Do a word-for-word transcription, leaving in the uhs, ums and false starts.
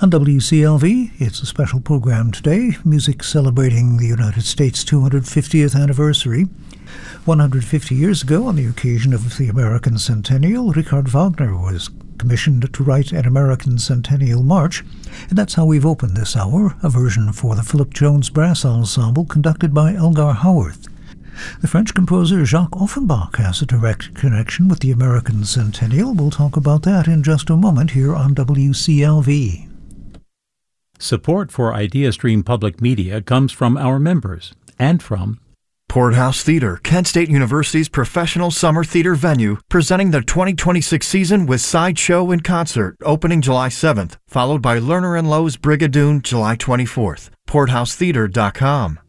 On W C L V, it's a special program today, music celebrating the United States' two hundred fiftieth anniversary. one hundred fifty years ago, on the occasion of the American Centennial, Richard Wagner was commissioned to write an American Centennial March, and that's how we've opened this hour, a version for the Philip Jones Brass Ensemble conducted by Elgar Howarth. The French composer Jacques Offenbach has a direct connection with the American Centennial. We'll talk about that in just a moment here on W C L V. Support for IdeaStream Public Media comes from our members and from Porthouse Theater, Kent State University's professional summer theater venue, presenting the twenty twenty-six season with Sideshow in Concert, opening July seventh, followed by Lerner and Lowe's Brigadoon July twenty-fourth. porthouse theater dot com.